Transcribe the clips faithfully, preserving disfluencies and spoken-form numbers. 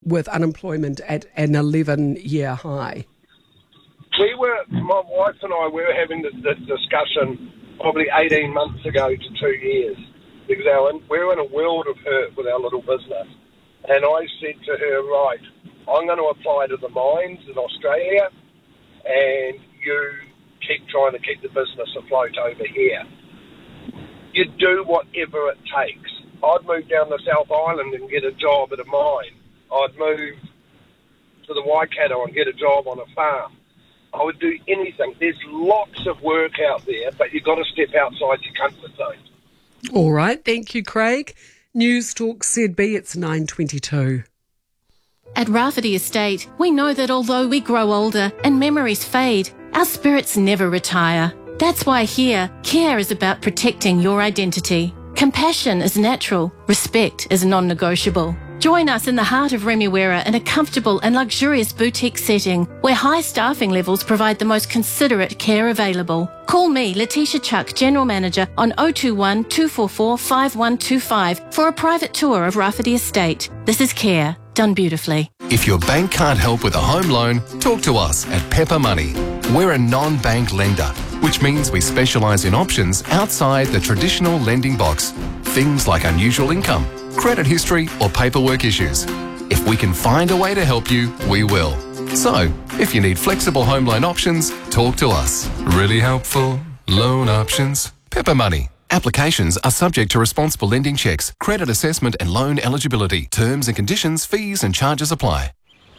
with unemployment at an eleven-year high? We were, my wife and I, we were having this, this discussion probably eighteen months ago to two years because our, we were in a world of hurt with our little business. And I said to her, right, I'm going to apply to the mines in Australia and you keep trying to keep the business afloat over here. You do whatever it takes. I'd move down the South Island and get a job at a mine. I'd move to the Waikato and get a job on a farm. I would do anything. There's lots of work out there, but you've got to step outside your comfort zone. All right, thank you, Craig. News Talk Z B, it's nine twenty-two. At Rafferty Estate, we know that although we grow older and memories fade, our spirits never retire. That's why here, care is about protecting your identity. Compassion is natural, respect is non-negotiable. Join us in the heart of Remuera in a comfortable and luxurious boutique setting where high staffing levels provide the most considerate care available. Call me, Letitia Chuck, General Manager, on oh two one, two four four, five one two five for a private tour of Rafferty Estate. This is care, done beautifully. If your bank can't help with a home loan, talk to us at Pepper Money. We're a non-bank lender, which means we specialise in options outside the traditional lending box. Things like unusual income, credit history or paperwork issues. If we can find a way to help you, we will. So, if you need flexible home loan options, talk to us. Really helpful loan options. Pepper Money. Applications are subject to responsible lending checks, credit assessment and loan eligibility. Terms and conditions, fees and charges apply.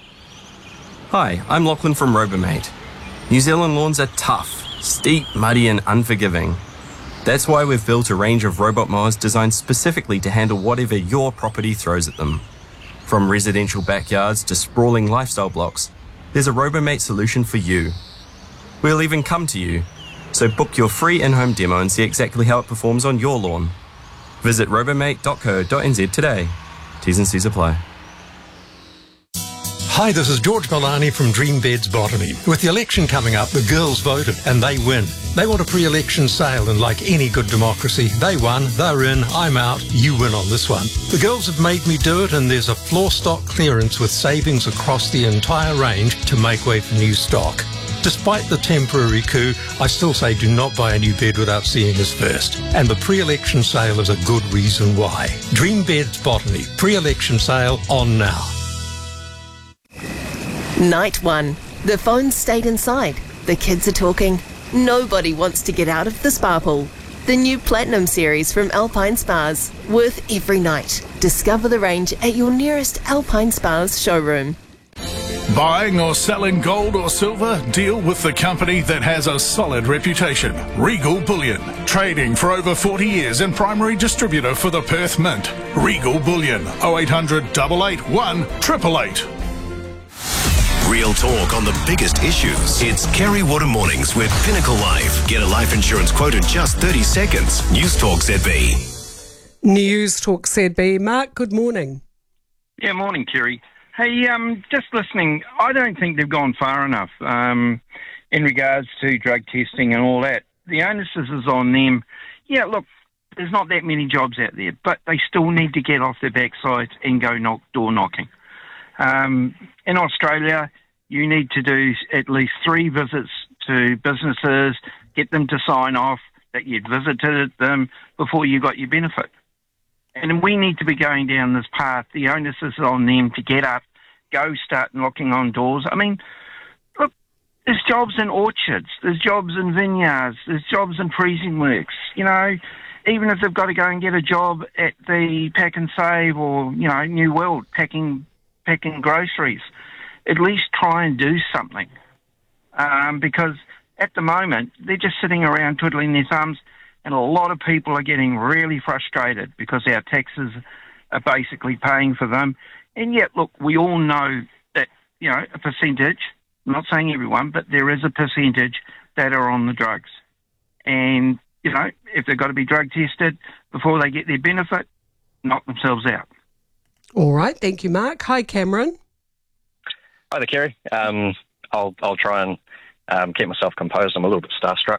Hi, I'm Lachlan from Robomate. New Zealand lawns are tough, steep, muddy and unforgiving. That's why we've built a range of robot mowers designed specifically to handle whatever your property throws at them. From residential backyards to sprawling lifestyle blocks, there's a Robomate solution for you. We'll even come to you. So book your free in-home demo and see exactly how it performs on your lawn. Visit robomate dot co dot n z today. T's and C's apply. Hi, this is George Milani from Dream Beds Botany. With the election coming up, the girls voted and they win. They want a pre-election sale, and like any good democracy, they won, they're in, I'm out, you win on this one. The girls have made me do it, and there's a floor stock clearance with savings across the entire range to make way for new stock. Despite the temporary coup, I still say do not buy a new bed without seeing us first. And the pre-election sale is a good reason why. Dream Beds Botany, pre-election sale on now. Night one. The phones stayed inside. The kids are talking. Nobody wants to get out of the spa pool. The new Platinum series from Alpine Spas. Worth every night. Discover the range at your nearest Alpine Spas showroom. Buying or selling gold or silver? Deal with the company that has a solid reputation. Regal Bullion. Trading for over forty years and primary distributor for the Perth Mint. Regal Bullion. oh eight hundred, eight eight one, eight eight eight. Real talk on the biggest issues. It's Kerry Water Mornings with Pinnacle Life. Get a life insurance quote in just thirty seconds. News Talk Z B. News Talk Z B. Mark, good morning. Yeah, morning, Kerry. Hey, um, just listening, I don't think they've gone far enough um, in regards to drug testing and all that. The onus is on them. Yeah, look, there's not that many jobs out there, but they still need to get off their backside and go knock door knocking. Um, in Australia, you need to do at least three visits to businesses, get them to sign off that you'd visited them before you got your benefit. And we need to be going down this path. The onus is on them to get up, go start knocking on doors. I mean, look, there's jobs in orchards, there's jobs in vineyards, there's jobs in freezing works. You know, even if they've got to go and get a job at the Pack and Save or, you know, New World, packing packing groceries, at least try and do something. Um, because at the moment, they're just sitting around twiddling their thumbs, and a lot of people are getting really frustrated because our taxes are basically paying for them. And yet, look, we all know that, you know, a percentage, I'm not saying everyone, but there is a percentage that are on the drugs. And, you know, if they've got to be drug tested before they get their benefit, knock themselves out. All right, thank you, Mark. Hi, Cameron. Hi there, Kerry. Um, I'll I'll try and um, keep myself composed. I'm a little bit starstruck.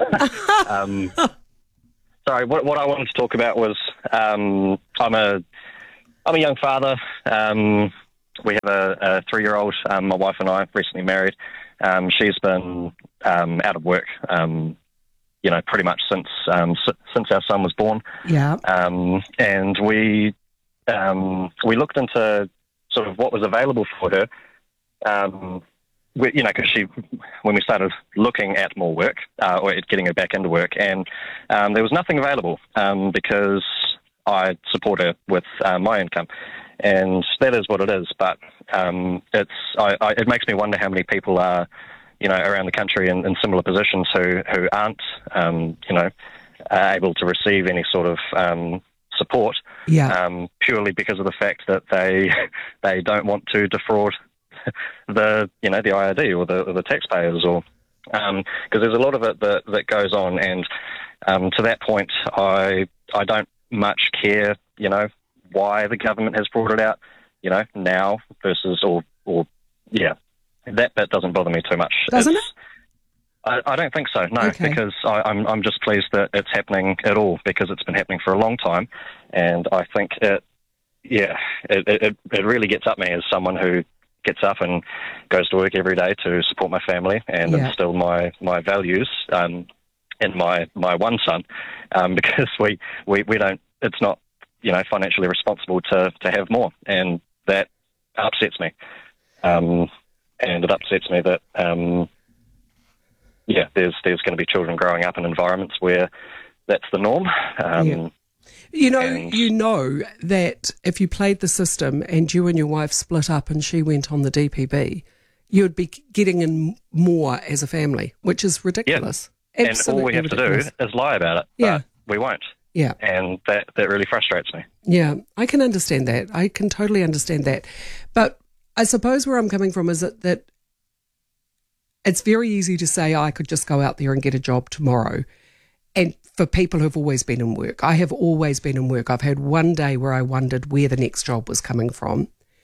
um, sorry, what what I wanted to talk about was um, I'm a I'm a young father. Um, we have a, a three-year-old. Um, my wife and I recently married. Um, she's been um, out of work, um, you know, pretty much since um, s- since our son was born. Yeah. Um, and we um, we looked into sort of what was available for her. Um, we, you know, because she, when we started looking at more work uh, or at getting her back into work, and um, there was nothing available um, because I support her with uh, my income, and that is what it is. But um, it's I, I, it makes me wonder how many people are, you know, around the country in, in similar positions who who aren't, um, you know, uh, able to receive any sort of um, support, Yeah. um, purely because of the fact that they they don't want to defraud the you know the I R D or the or the taxpayers, or because um, there's a lot of it that that goes on, and um, to that point, I I don't much care, you know, why the government has brought it out, you know, now versus or or yeah, that bit doesn't bother me too much. Doesn't It's, it? I, I don't think so, no, Okay. because I, I'm I'm just pleased that it's happening at all, because it's been happening for a long time, and I think it, yeah, it it, it really gets up me as someone who gets up and goes to work every day to support my family and Yeah. instill my my values um, in my my one son, um, because we, we we don't, it's not, you know, financially responsible to to have more, and that upsets me, um, and it upsets me that. Um, Yeah, there's there's going to be children growing up in environments where that's the norm. Um, Yeah. You know, and- you know that if you played the system and you and your wife split up and she went on the D P B, you'd be getting in more as a family, which is ridiculous. and Absolutely all we have ridiculous. to do is lie about it, Yeah. but we won't. Yeah. And that, that really frustrates me. Yeah, I can understand that. I can totally understand that. But I suppose where I'm coming from is that, that it's very easy to say, I could just go out there and get a job tomorrow. And for people who've always been in work, I have always been in work. I've had one day where I wondered where the next job was coming from.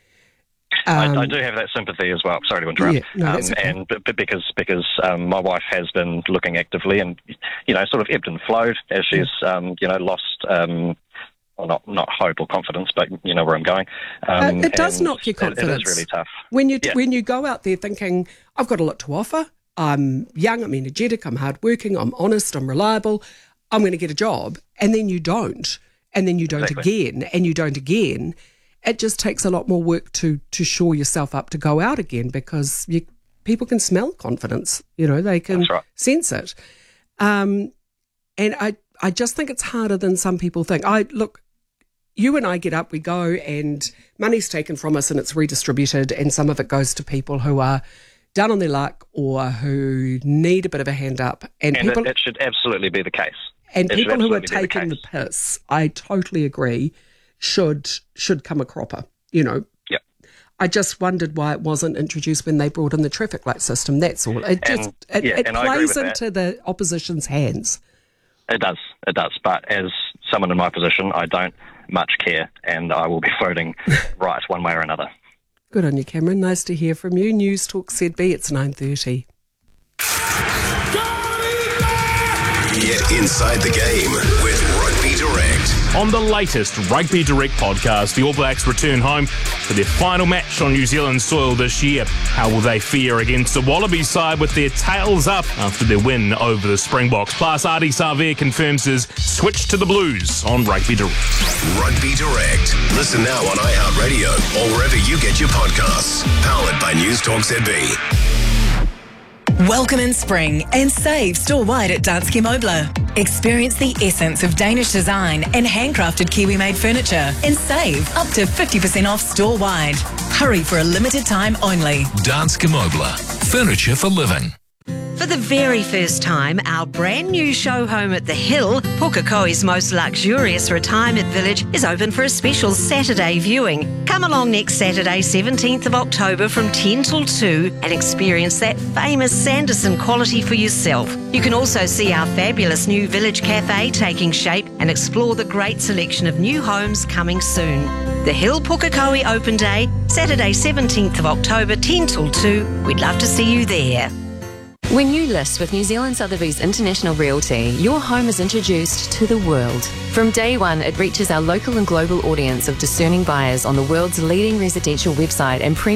Um, I, I do have that sympathy as well. Sorry to interrupt. Yeah, no, that's um, okay. And b- b- because because um, my wife has been looking actively, and you know, sort of ebbed and flowed as she's um, you know lost. Um, well, not not hope or confidence, but you know where I'm going. Um, Uh, it does and knock your it- It confidence. is really tough. When you Yeah. when you go out there thinking, I've got a lot to offer, I'm young, I'm energetic, I'm hardworking, I'm honest, I'm reliable, I'm going to get a job, and then you don't, and then you don't Exactly. again, and you don't again, it just takes a lot more work to to shore yourself up to go out again, because you, people can smell confidence, you know, they can That's right. sense it. Um, and I, I just think it's harder than some people think. I look, you and I get up, we go, and money's taken from us and it's redistributed, and some of it goes to people who are down on their luck or who need a bit of a hand up. And, And people it, it should absolutely be the case. and It should people who are absolutely be taking the, case. piss, I totally agree, should should come a cropper. You know, Yep. I just wondered why it wasn't introduced when they brought in the traffic light system. That's all. It just And- it, yeah, it and I agree plays with that. into the opposition's hands. It does, it does. But as someone in my position, I don't much care, and I will be voting right one way or another. Good on you, Cameron. Nice to hear from you. News Talk Z B. It's nine thirty. Get inside the game with Rugby Direct. On the latest Rugby Direct podcast, the All Blacks return home for their final match on New Zealand soil this year. How will they fare against the Wallabies side with their tails up after their win over the Springboks? Plus, Ardie Savea confirms his switch to the Blues on Rugby Direct. Rugby Direct. Listen now on iHeartRadio or wherever you get your podcasts. Powered by News Talk Z B. Welcome in spring and save store-wide at Danske Møbler. Experience the essence of Danish design and handcrafted Kiwi-made furniture and save up to fifty percent off store-wide. Hurry for a limited time only. Danske Møbler. Furniture for living. For the very first time, our brand new show home at the Hill, Pukekohe's most luxurious retirement village, is open for a special Saturday viewing. Come along next Saturday, seventeenth of October from ten till two and experience that famous Sanderson quality for yourself. You can also see our fabulous new village cafe taking shape and explore the great selection of new homes coming soon. The Hill Pukekohe Open Day, Saturday seventeenth of October, ten till two. We'd love to see you there. When you list with New Zealand Sotheby's International Realty, your home is introduced to the world. From day one, it reaches our local and global audience of discerning buyers on the world's leading residential website and